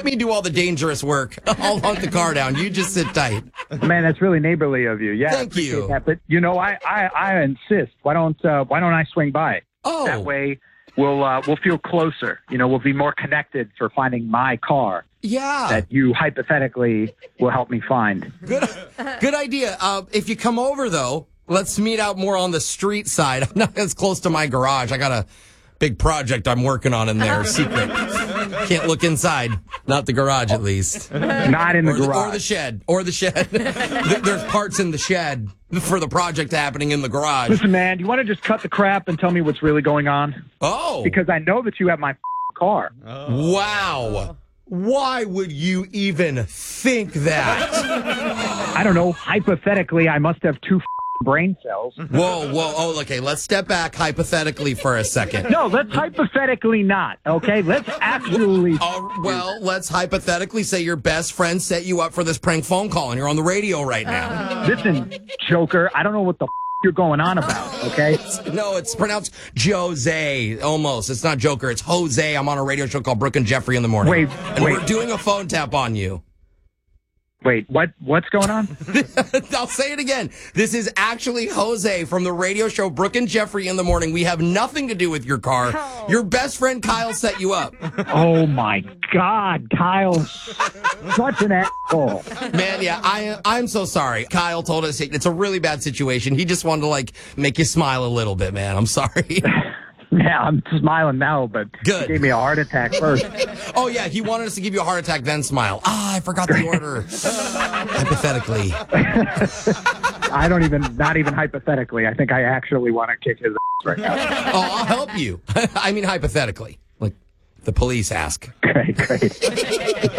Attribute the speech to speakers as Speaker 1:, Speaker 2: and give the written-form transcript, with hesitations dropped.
Speaker 1: me do all the dangerous work. I'll hunt the car down. You just sit tight.
Speaker 2: Man, that's really neighborly of you. Yeah,
Speaker 1: Thank you.
Speaker 2: That. But I insist. Why don't I swing by?
Speaker 1: Oh,
Speaker 2: That way we'll feel closer. We'll be more connected for finding my car.
Speaker 1: yeah.
Speaker 2: That you hypothetically will help me find.
Speaker 1: Good idea. If you come over, though, let's meet out more on the street side. I'm not as close to my garage. I got a big project I'm working on in there. Secret. Can't look inside. Not the garage, at least.
Speaker 2: Not in the garage.
Speaker 1: Or the shed. There's parts in the shed for the project happening in the garage.
Speaker 2: Listen, man, do you want to just cut the crap and tell me what's really going on?
Speaker 1: Oh.
Speaker 2: Because I know that you have my car.
Speaker 1: Wow. Why would you even think that?
Speaker 2: I don't know. Hypothetically, I must have two brain cells.
Speaker 1: Whoa. Oh, okay. Let's step back hypothetically for a second.
Speaker 2: No, let's hypothetically not, okay? Let's actually...
Speaker 1: Well, let's hypothetically say your best friend set you up for this prank phone call and you're on the radio right now.
Speaker 2: Listen, Joker, I don't know what the you're going on about, okay?
Speaker 1: No, it's pronounced Jose, almost. It's not Joker, it's Jose. I'm on a radio show called Brooke and Jeffrey in the morning. And we're doing a phone tap on you.
Speaker 2: Wait, what's going on?
Speaker 1: I'll say it again. This is actually Jose from the radio show Brooke and Jeffrey in the morning. We have nothing to do with your car.
Speaker 3: Oh.
Speaker 1: Your best friend Kyle set you up.
Speaker 2: Oh, my God, Kyle. Such an asshole.
Speaker 1: Man, yeah, I'm so sorry. Kyle told us it's a really bad situation. He just wanted to, make you smile a little bit, man. I'm sorry.
Speaker 2: Yeah, I'm smiling now, but
Speaker 1: Good.
Speaker 2: He gave me a heart attack first.
Speaker 1: Oh, yeah, he wanted us to give you a heart attack, then smile. I forgot the order. Hypothetically.
Speaker 2: Not even hypothetically. I think I actually want to kick his ass right now.
Speaker 1: Oh, I'll help you. I mean, hypothetically. Like, the police ask.
Speaker 2: Great.